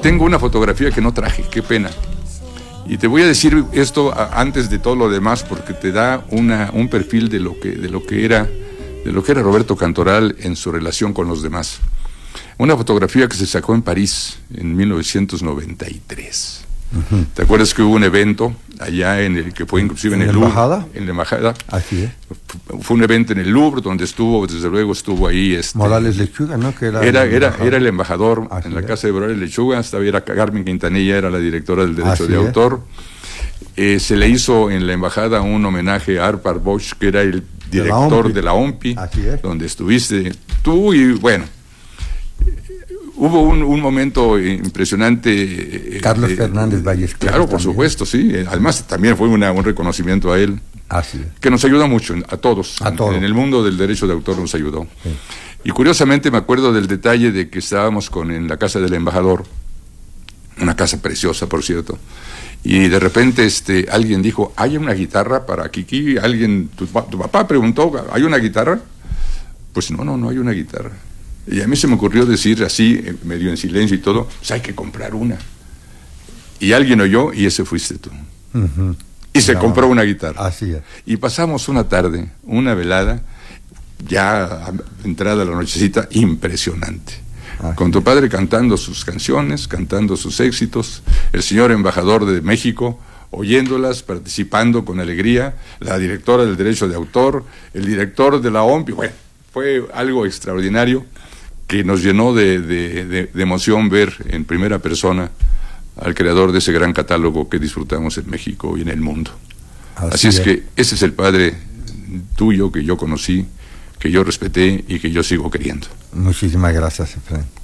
tengo una fotografía que no traje, qué pena. Y te voy a decir esto antes de todo lo demás, porque te da un perfil de lo que era Roberto Cantoral en su relación con los demás. Una fotografía que se sacó en París en 1993. Uh-huh. ¿Te acuerdas que hubo un evento allá en el que fue inclusive en el Louvre? ¿En la embajada? Así es. Fue un evento en el Louvre donde desde luego estuvo ahí Morales Lechuga, ¿no? Que era el embajador en la casa de Morales Lechuga. Era Carmen Quintanilla, era la directora del derecho de autor. Se le hizo en la embajada un homenaje a Arpad Bosch, que era el director de la OMPI, donde estuviste tú, y bueno, hubo un momento impresionante. Carlos Fernández Valles. Claro, por supuesto, sí. Además, también fue un reconocimiento a él. Así es. Que nos ayuda mucho, a todos. En el mundo del derecho de autor nos ayudó. Sí. Y curiosamente me acuerdo del detalle de que estábamos en la casa del embajador, una casa preciosa, por cierto, y de repente alguien dijo, ¿hay una guitarra para Kiki? Tu papá preguntó, ¿hay una guitarra? Pues no hay una guitarra. Y a mí se me ocurrió decir así, medio en silencio y todo, pues hay que comprar una. Y alguien oyó, y ese fuiste tú. Uh-huh. Y se compró una guitarra. Así es. Y pasamos una tarde, una velada, ya entrada la nochecita, impresionante. Con tu padre cantando sus canciones, cantando sus éxitos, el señor embajador de México oyéndolas, participando con alegría, la directora del derecho de autor, el director de la OMPI. Bueno, fue algo extraordinario que nos llenó de emoción ver en primera persona al creador de ese gran catálogo que disfrutamos en México y en el mundo. Así es que ese es el padre tuyo que yo conocí, que yo respeté y que yo sigo queriendo. Muchísimas gracias, Efraín.